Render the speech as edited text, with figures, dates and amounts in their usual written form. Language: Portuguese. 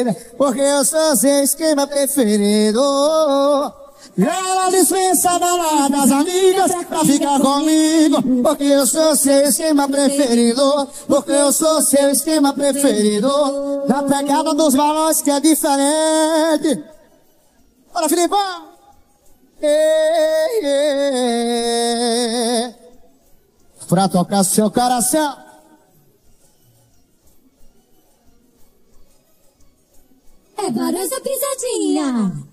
porque eu sou seu esquema preferido. Ela dispensa baladas amigas pra ficar comigo, porque eu sou seu esquema preferido, porque eu sou seu esquema preferido. Da pegada dos balões que é diferente. Bora, Filipão! Pra tocar seu coração. É Barões da Pisadinha.